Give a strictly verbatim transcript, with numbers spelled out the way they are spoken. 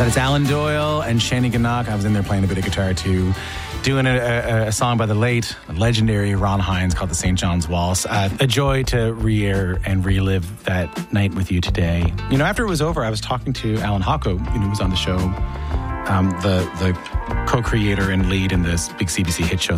That is Alan Doyle and Shani Ganak. I was in there playing a bit of guitar too, doing a, a, a song by the late, legendary Ron Hynes called the Saint John's Waltz. Uh, a joy to re-air and relive that night with you today. You know, after it was over, I was talking to Alan Hocko, you know, who was on the show, um, the the co-creator and lead in this big C B C hit show